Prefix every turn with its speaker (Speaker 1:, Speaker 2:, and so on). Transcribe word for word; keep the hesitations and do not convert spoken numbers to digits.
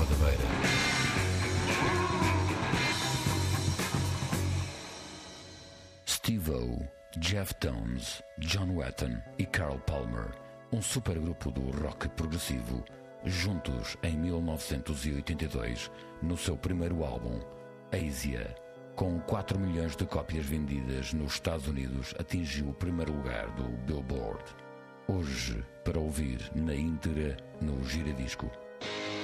Speaker 1: Rafa da Beira. Steve-O, Jeff Tones, John Wetton e Carl Palmer, um supergrupo do rock progressivo, juntos em mil novecentos e oitenta e dois, no seu primeiro álbum, Asia, com quatro milhões de cópias vendidas nos Estados Unidos, atingiu o primeiro lugar do Billboard. Hoje, para ouvir na íntegra no Giradisco.